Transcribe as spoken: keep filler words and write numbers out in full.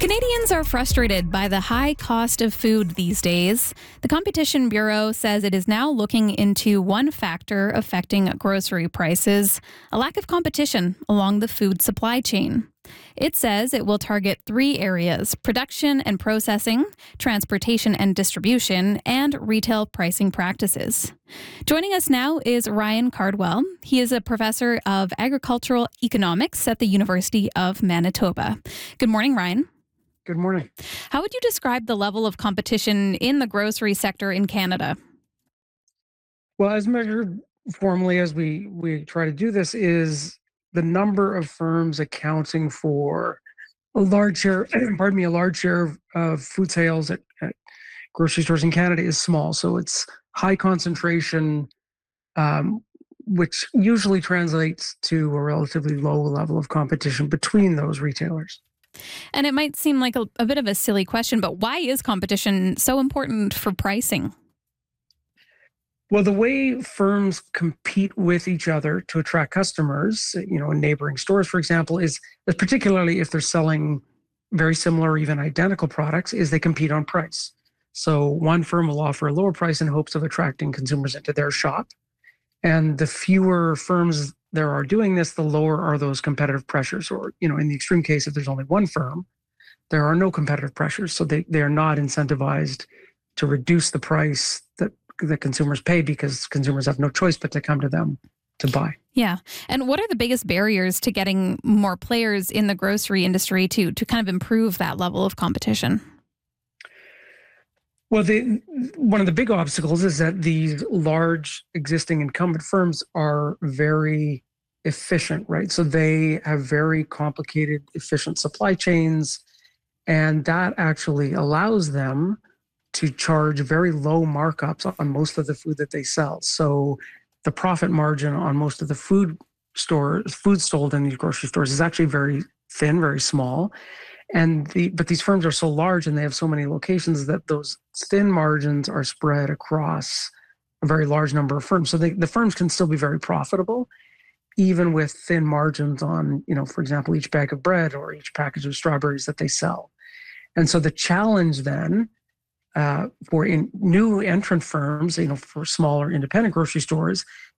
Canadians are frustrated by the high cost of food these days. The Competition Bureau says it is now looking into one factor affecting grocery prices: a lack of competition along the food supply chain. It says it will target three areas: production and processing, transportation and distribution, and retail pricing practices. Joining us now is Ryan Cardwell. He is a professor of agricultural economics at the University of Manitoba. Good morning, Ryan. Good morning. How would you describe the level of competition in the grocery sector in Canada? Well, as measured formally as we, we try to do this is the number of firms accounting for a large share, pardon me, a large share of, of food sales at, at grocery stores in Canada is small. So it's high concentration, um, which usually translates to a relatively low level of competition between those retailers. And it might seem like a, a bit of a silly question, but why is competition so important for pricing? Well, the way firms compete with each other to attract customers, you know, in neighboring stores, for example, is, is particularly if they're selling very similar or even identical products, is they compete on price. So one firm will offer a lower price in hopes of attracting consumers into their shop. And the fewer firms there are doing this, the lower are those competitive pressures. Or, you know, in the extreme case, if there's only one firm, there are no competitive pressures. So they, they are not incentivized to reduce the price that that consumers pay because consumers have no choice but to come to them to buy. Yeah. And what are the biggest barriers to getting more players in the grocery industry to, to kind of improve that level of competition? Well, the, one of the big obstacles is that these large existing incumbent firms are very efficient, right? So they have very complicated, efficient supply chains, and that actually allows them to charge very low markups on most of the food that they sell. So the profit margin on most of the food stores, food sold in these grocery stores is actually very thin, very small. And the but these firms are so large and they have so many locations that those thin margins are spread across a very large number of firms. So they, the firms can still be very profitable, even with thin margins on, you know, for example, each bag of bread or each package of strawberries that they sell. And so the challenge then uh, for in new entrant firms, you know, for smaller independent grocery stores,